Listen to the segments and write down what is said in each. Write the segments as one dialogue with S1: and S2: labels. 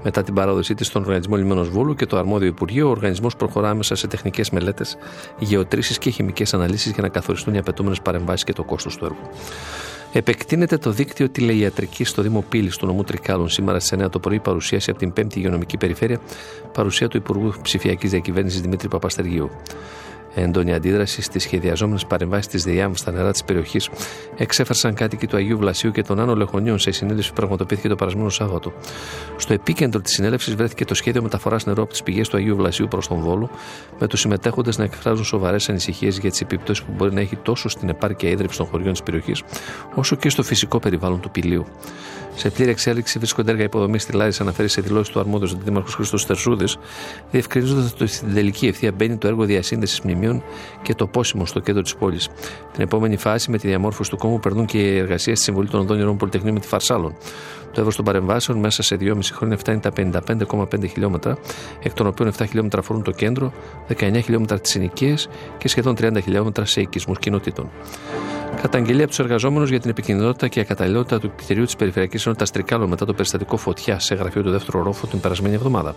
S1: Μετά την παράδοσή της στον Οργανισμό Λιμένος Βόλου και το αρμόδιο Υπουργείο, ο οργανισμός προχωρά άμεσα σε τεχνικές μελέτες, γεωτρήσεις και χημικές αναλύσεις για να καθοριστούν οι απαιτούμενες παρεμβάσεις και το κόστος του έργου. Επεκτείνεται το δίκτυο τηλεϊατρικής στο Δήμο Πύλης του νομού Τρικάλων. Σήμερα στις 9 το πρωί, παρουσίαση από την 5η Υγειονομική Περιφέρεια, παρουσία του Υπουργού Ψηφιακής Διακυβέρνησης Δημήτρη Παπαστεργίου. Έντονη αντίδραση στις σχεδιαζόμενες παρεμβάσεις της ΔΕΙΑΜ στα νερά της περιοχής εξέφρασαν κάτοικοι του Αγίου Βλασίου και των Άνω Λεχονίων σε συνέλευση που πραγματοποιήθηκε το περασμένο Σάββατο. Στο επίκεντρο της συνέλευσης βρέθηκε το σχέδιο μεταφοράς νερού από τις πηγές του Αγίου Βλασίου προς τον Βόλο, με τους συμμετέχοντες να εκφράζουν σοβαρές ανησυχίες για τις επιπτώσεις που μπορεί να έχει τόσο στην επάρκεια ίδρυψη των χωριών της περιοχής, όσο και στο φυσικό περιβάλλον του Πηλίου. Σε πλήρη εξέλιξη βρίσκονται έργα υποδομής στη Λάρισα, αναφέρει σε δηλώσεις του αρμόδιου Δήμαρχος Χρήστος Τερσούδης, διευκρινίζοντας ότι στην τελική ευθεία μπαίνει το έργο διασύνδεσης μνημείων και το πόσιμο στο κέντρο της πόλης. Την επόμενη φάση, με τη διαμόρφωση του κόμμου, περνούν και οι εργασίες στη Συμβολή των Οδών Ιερών Πολυτεχνείου με τη Φαρσάλων. Το εύρος των παρεμβάσεων μέσα σε 2,5 χρόνια φτάνει τα 55,5 χιλιόμετρα, εκ των οποίων 7 χιλιόμετρα αφορούν το κέντρο, 19 χιλιόμετρα τις συνοικίες και σχεδόν 30 χιλιόμετρα σε οικισμούς κοινοτήτων. Καταγγελία από τους εργαζόμενους για την επικινδυνότητα και ακαταλληλότητα του κτηρίου της Περιφερειακής Ενότητας Τρικάλων μετά το περιστατικό φωτιά σε γραφείο του δεύτερου ορόφου την περασμένη εβδομάδα.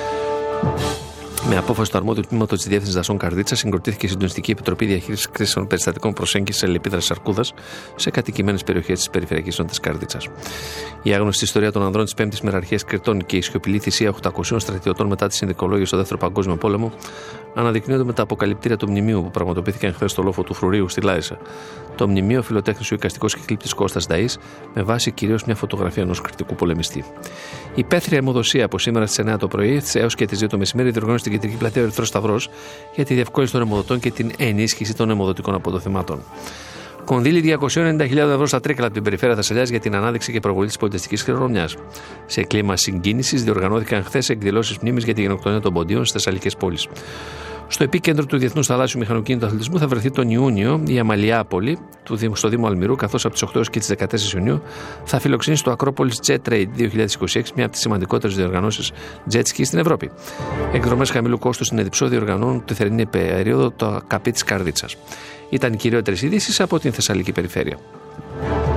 S1: Με απόφαση του αρμόδιου τμήματος της Διεύθυνσης Δασών Καρδίτσας, συγκροτήθηκε η Συντονιστική Επιτροπή Διαχείρισης Κρίσεων Περιστατικών Προσέγγισης Αλληλεπίδρασης Αρκούδας σε κατοικημένες περιοχές της Περιφερειακής Ενότητας Καρδίτσας. Η άγνωστη ιστορία των ανδρών της 5ης Μεραρχίας Κρητών και η σιωπηλή θυσία 800 στρατιωτών μετά τη συνδικολόγηση στο Δεύτερο Παγκόσμιο Πόλεμο αναδεικνύονται με τα αποκαλυπτήρια του μνημείου που πραγματοποιήθηκαν χθες στο λόφο του Φρουρίου στη Λάρισα. Το μνημείο φιλοτέχνησε ο εικαστικός κυκλίπτης Κώστας Νταΐς, με βάση κυρίως μια φωτογραφία ενός κρητικού πολεμιστή. Η πέθρια αιμοδοσία από σήμερα στις 9 το πρωί έως και τις 2 το μεσημέρι διοργανώνει στην Κεντρική Πλατεία ο Ερυθρός Σταυρός για τη διευκόλυνση των αιμοδοτών και την ενίσχυση των αιμοδοτικών αποδοθυμάτων. Κονδύλι 290.000 ευρώ στα Τρίκαλα από την Περιφέρεια Θεσσαλίας για την ανάδειξη και προβολή της πολιτιστικής κληρονομιάς. Σε κλίμα συγκίνησης διοργανώθηκαν χθες εκδηλώσεις μνήμης για τη γενοκτονία των ποντίων στις Θεσσαλικές πόλεις. Στο επίκεντρο του Διεθνούς Θαλάσσιου Μηχανοκίνητου Αθλητισμού θα βρεθεί τον Ιούνιο η Αμαλιάπολη στο Δήμο Αλμυρού, καθώς από τις 8 και τις 14 Ιουνίου θα φιλοξενήσει το Acropolis Jet Trade 2026, μια από τις σημαντικότερες διοργανώσεις jet ski στην Ευρώπη. Εκδρομές χαμηλού κόστους στην Εδιψό διοργανώνουν τη θερινή περίοδο το Καπί της Καρδίτσας. Ήταν οι κυριότερες ειδήσεις από την Θεσσαλική Περιφέρεια.